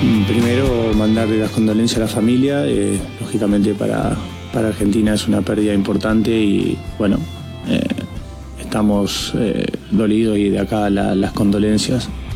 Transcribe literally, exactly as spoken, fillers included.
Primero, mandarle las condolencias a la familia. Eh, lógicamente para, para Argentina es una pérdida importante y bueno, eh, estamos eh, dolidos y de acá la, las condolencias.